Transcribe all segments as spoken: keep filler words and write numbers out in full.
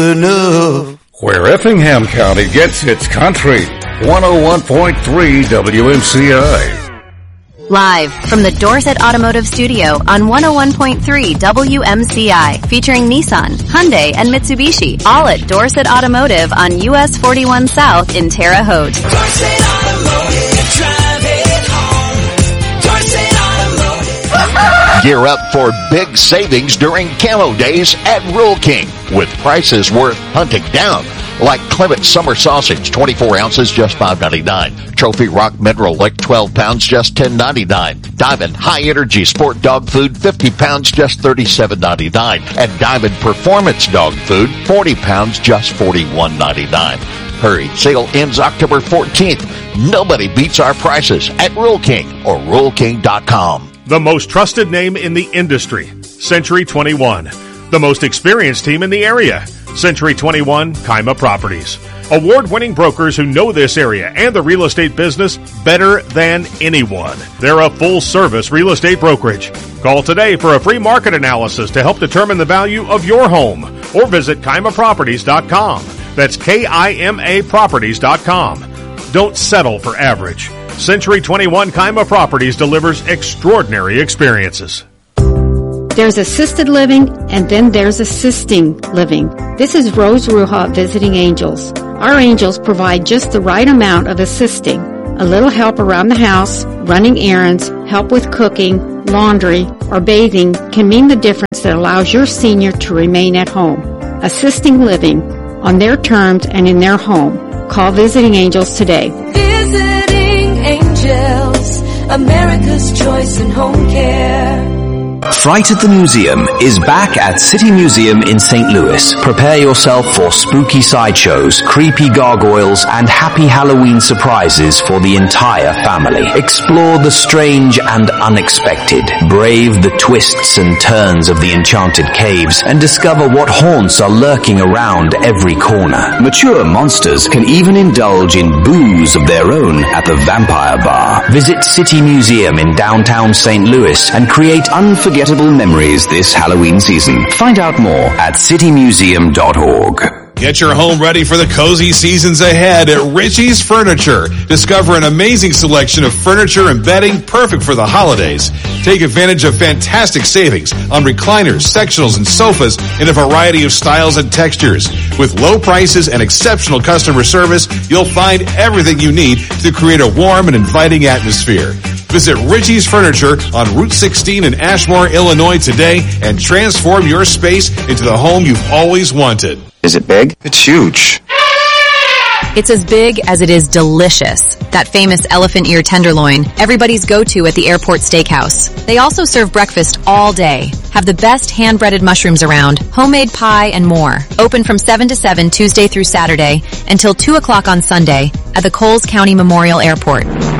enough. Where Effingham County gets its country. one oh one point three W M C I. Live from the Dorset Automotive Studio on one oh one point three W M C I, featuring Nissan, Hyundai, and Mitsubishi, all at Dorset Automotive on U S forty-one South in Terre Haute. Dorset Automotive, drive it home. Dorset Automotive. Gear up for big savings during Camo Days at Rural King, with prices worth hunting down. Like Clement Summer Sausage, twenty-four ounces, just five ninety-nine. Trophy Rock Mineral Lick, twelve pounds, just ten ninety-nine. Diamond High Energy Sport Dog Food, fifty pounds, just thirty-seven ninety-nine. And Diamond Performance Dog Food, forty pounds, just forty-one ninety-nine. Hurry, sale ends October fourteenth. Nobody beats our prices at Rural King or rural king dot com. The most trusted name in the industry, Century twenty-one. The most experienced team in the area, Century twenty-one Kaima Properties. Award-winning brokers who know this area and the real estate business better than anyone. They're a full-service real estate brokerage. Call today for a free market analysis to help determine the value of your home, or visit Kaima Properties dot com. That's K I M A Properties dot com. Don't settle for average. Century twenty-one Kaima Properties delivers extraordinary experiences. There's assisted living, and then there's assisting living. This is Rose Ruha Visiting Angels. Our angels provide just the right amount of assisting. A little help around the house, running errands, help with cooking, laundry, or bathing can mean the difference that allows your senior to remain at home. Assisting living on their terms and in their home. Call Visiting Angels today. Visiting Angels, America's choice in home care. Fright at the Museum is back at City Museum in Saint Louis. Prepare yourself for spooky sideshows, creepy gargoyles, and happy Halloween surprises for the entire family. Explore the strange and unexpected. Brave the twists and turns of the enchanted caves and discover what haunts are lurking around every corner. Mature monsters can even indulge in booze of their own at the Vampire Bar. Visit City Museum in downtown Saint Louis and create unforgettable memories this Halloween season. Find out more at city museum dot org. Get your home ready for the cozy seasons ahead at Richie's Furniture. Discover an amazing selection of furniture and bedding perfect for the holidays. Take advantage of fantastic savings on recliners, sectionals, and sofas in a variety of styles and textures. With low prices and exceptional customer service, you'll find everything you need to create a warm and inviting atmosphere. Visit Richie's Furniture on Route sixteen in Ashmore, Illinois today and transform your space into the home you've always wanted. Is it big? It's huge. It's as big as it is delicious. That famous elephant ear tenderloin, everybody's go-to at the airport steakhouse. They also serve breakfast all day. Have the best hand-breaded mushrooms around, homemade pie, and more. Open from seven to seven Tuesday through Saturday until two o'clock on Sunday at the Coles County Memorial Airport.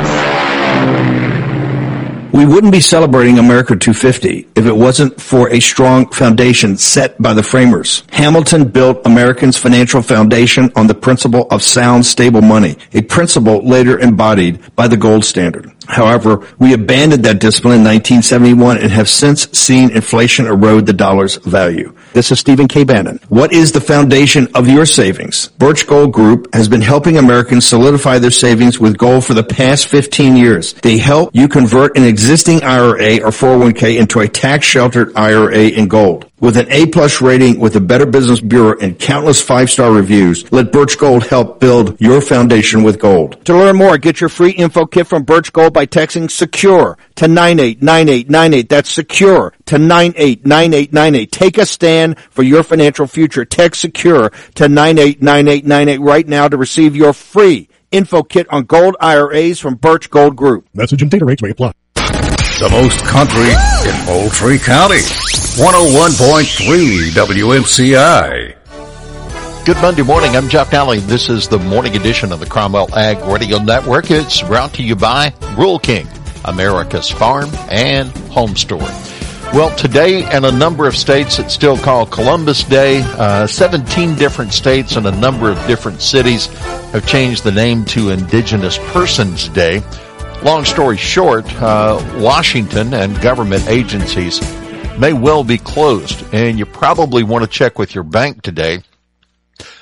We wouldn't be celebrating America two fifty if it wasn't for a strong foundation set by the framers. Hamilton built Americans' financial foundation on the principle of sound, stable money, a principle later embodied by the gold standard. However, we abandoned that discipline in nineteen seventy-one and have since seen inflation erode the dollar's value. This is Stephen K. Bannon. What is the foundation of your savings? Birch Gold Group has been helping Americans solidify their savings with gold for the past fifteen years. They help you convert an existing I R A or four oh one k into a tax-sheltered I R A in gold. With an A-plus rating with the Better Business Bureau and countless five-star reviews, let Birch Gold help build your foundation with gold. To learn more, get your free info kit from Birch Gold by texting SECURE to nine eight nine eight nine eight. That's SECURE to nine eight nine eight nine eight. Take a stand for your financial future. Text SECURE to nine eight nine eight nine eight right now to receive your free info kit on gold I R As from Birch Gold Group. Message and data rates may apply. The most country in Moultrie County. one oh one point three W M C I. Good Monday morning. I'm Jeff Nally. This is the morning edition of the Cromwell Ag Radio Network. It's brought to you by Rural King, America's farm and home store. Well, today in a number of states, it's still called Columbus Day. Uh, seventeen different states and a number of different cities have changed the name to Indigenous Persons Day. Long story short, uh, Washington and government agencies may well be closed, and you probably want to check with your bank today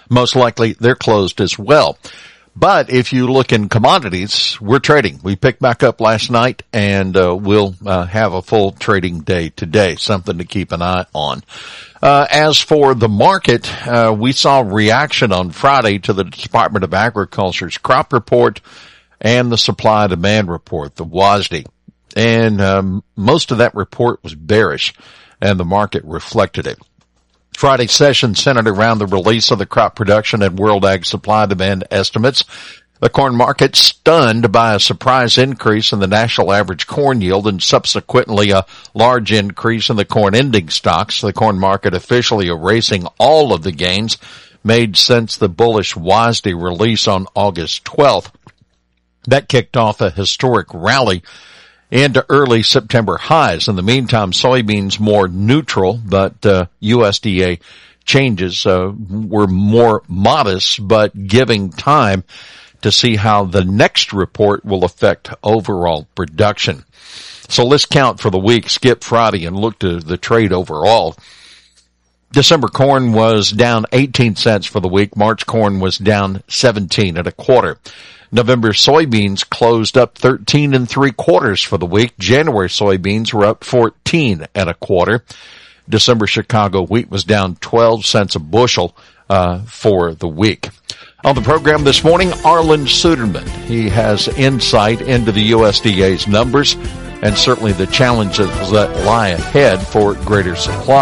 most likely they're closed as well. But if you look in commodities, we're trading. We picked back up last night, and uh, we'll uh, have a full trading day today, something to keep an eye on. Uh, as for the market, uh, we saw reaction on Friday to the Department of Agriculture's crop report and the supply demand report, the W A S D. And um, most of that report was bearish, and the market reflected it. Friday's session centered around the release of the crop production and world ag supply demand estimates. The corn market stunned by a surprise increase in the national average corn yield and subsequently a large increase in the corn ending stocks. The corn market officially erasing all of the gains made since the bullish W A S D release on August twelfth. That kicked off a historic rally into early September highs. In the meantime, soybeans more neutral, but uh, U S D A changes uh, were more modest, but giving time to see how the next report will affect overall production. So let's count for the week, skip Friday, and look to the trade overall. December corn was down eighteen cents for the week. March corn was down seventeen and a quarter. November soybeans closed up thirteen and three quarters for the week. January soybeans were up fourteen and a quarter. December Chicago wheat was down twelve cents a bushel uh, for the week. On the program this morning, Arlen Suderman. He has insight into the U S D A's numbers and certainly the challenges that lie ahead for greater supply.